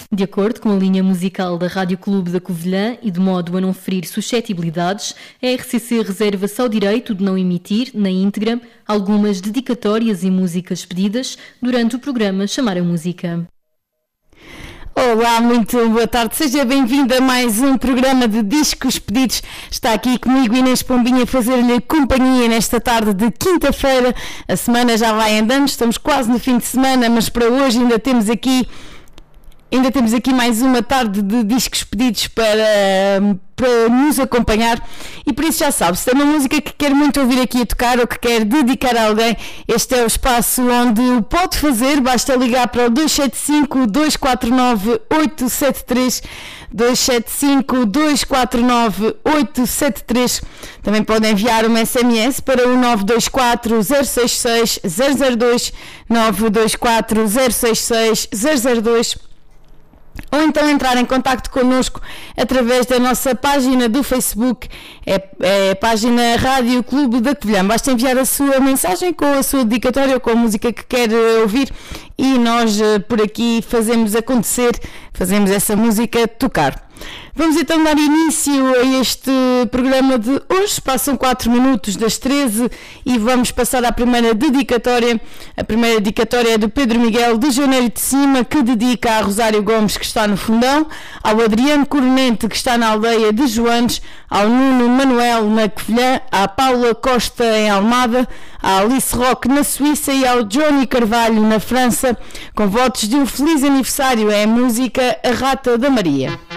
De acordo com a linha musical da Rádio Clube da Covilhã e de modo a não ferir suscetibilidades, a RCC reserva-se ao direito de não emitir, na íntegra, algumas dedicatórias e músicas pedidas durante o programa Chamar a Música. Olá, muito boa tarde, seja bem-vinda a mais um programa de Discos Pedidos. Está aqui comigo Inês Pombinha a fazer-lhe companhia nesta tarde de quinta-feira. A semana já vai andando, estamos quase no fim de semana, mas para hoje ainda temos aqui mais uma tarde de discos pedidos para nos acompanhar, e por isso já sabe, se tem uma música que quer muito ouvir aqui a tocar ou que quer dedicar a alguém, este é o espaço onde o pode fazer. Basta ligar para o 275-249-873, 275-249-873. Também pode enviar uma SMS para o 924-066-002, 924-066-002, ou então entrar em contacto connosco através da nossa página do Facebook, é a página Rádio Clube da Covilhã. Basta enviar a sua mensagem com a sua dedicatória ou com a música que quer ouvir e nós por aqui fazemos acontecer, fazemos essa música tocar. Vamos então dar início a este programa de hoje. Passam 4 minutos das 13 e vamos passar à primeira dedicatória. A primeira dedicatória é do Pedro Miguel de Janeiro de Cima, que dedica a Rosário Gomes, que está no Fundão, ao Adriano Coronente, que está na aldeia de Joanes, ao Nuno Manuel na Covilhã, à Paula Costa em Almada, à Alice Roque na Suíça e ao Johnny Carvalho na França, com votos de um feliz aniversário. É a música A Rata da Maria.